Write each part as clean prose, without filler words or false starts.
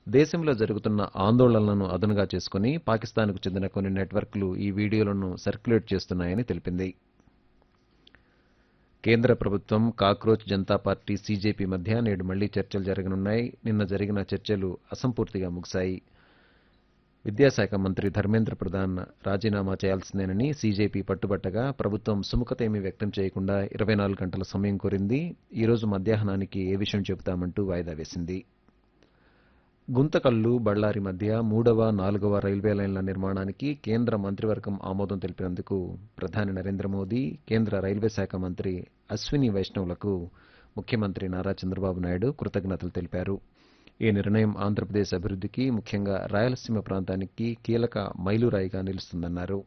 దేశంలో జరుగుతున్న ఆందోళనలను అదునుగా చేసుకుని పాకిస్తాన్కు చెందిన కొన్ని నెట్వర్క్లు ఈ వీడియోలను సర్క్యులేట్ చేస్తున్నాయని తెలిపింది. కేంద్ర ప్రభుత్వం, కాక్రోచ్ జనతా పార్టీ సీజేపీ మధ్య నేడు మళ్లీ చర్చలు జరగనున్నాయి. నిన్న జరిగిన చర్చలు అసంపూర్తిగా ముగిశాయి. విద్యాశాఖ మంత్రి ధర్మేంద్ర ప్రధాన్ రాజీనామా చేయాల్సిందేనని సీజేపీ పట్టుబట్టగా ప్రభుత్వం సుముఖత ఏమీ వ్యక్తం చేయకుండా 24 గంటల సమయం కోరింది. ఈరోజు మధ్యాహ్నానికి ఏ విషయం చెబుతామంటూ వాయిదా వేసింది. గుంతకల్లు, బళ్లారి మధ్య 3వ, 4వ రైల్వే లైన్ల నిర్మాణానికి కేంద్ర మంత్రివర్గం ఆమోదం తెలిపినందుకు ప్రధాని నరేంద్ర మోదీ, కేంద్ర రైల్వే శాఖ మంత్రి అశ్విని వైష్ణవ్లకు ముఖ్యమంత్రి నారా చంద్రబాబు నాయుడు కృతజ్ఞతలు తెలిపారు. ఈ నిర్ణయం ఆంధ్రప్రదేశ్ అభివృద్ధికి, ముఖ్యంగా రాయలసీమ ప్రాంతానికి కీలక మైలురాయిగా నిలుస్తుందన్నారు.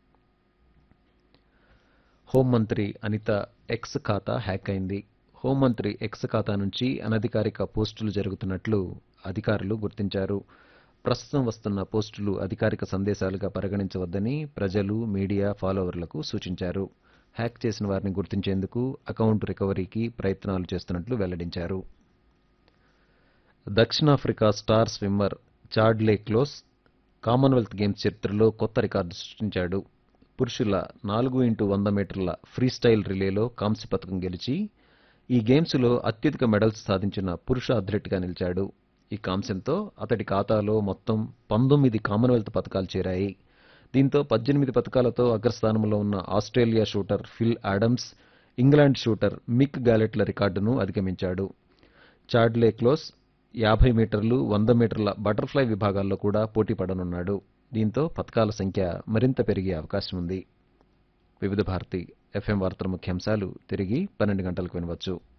హోంమంత్రి అనిత ఎక్స్ ఖాతా హ్యాక్ అయింది. హోంమంత్రి ఎక్స్ ఖాతా నుంచి అనధికారిక పోస్టులు జరుగుతున్నట్లు అధికారులు గుర్తించారు. ప్రస్తుతం వస్తున్న పోస్టులు అధికారిక సందేశాలుగా పరిగణించవద్దని ప్రజలు, మీడియా ఫాలోవర్లకు సూచించారు. హ్యాక్ చేసిన వారిని గుర్తించేందుకు అకౌంట్ రికవరీకి ప్రయత్నాలు చేస్తున్నట్లు వెల్లడించారు. దక్షిణాఫ్రికా star swimmer చార్డ్లే close Commonwealth games చరిత్రలో కొత్త రికార్డు సృష్టించాడు. పురుషుల 4x100 మీటర్ల ఫ్రీస్టైల్ రిలేలో కాంస్య పతకం గెలిచి ఈ గేమ్స్లో అత్యధిక మెడల్స్ సాధించిన పురుష అథ్లెట్గా నిలిచాడు. ఈ కాంస్యంతో అతడి ఖాతాలో మొత్తం 19 కామన్వెల్త్ పతకాలు చేరాయి. దీంతో 18 పతకాలతో అగ్రస్థానంలో ఉన్న Australia shooter fill Adams, England shooter మిక్ గాలెట్ల రికార్డును అధిగమించాడు. చార్డ్లే క్లోస్ 50 మీటర్లు, 100 మీటర్ల బటర్ఫ్లై విభాగాల్లో కూడా పోటీ పడనున్నాడు. దీంతో పతకాల సంఖ్య మరింత పెరిగే అవకాశం ఉంది. వివిధ భారతి ఎఫ్ఎం వార్తల ముఖ్యాంశాలు తిరిగి 12 గంటలకు వినవచ్చు.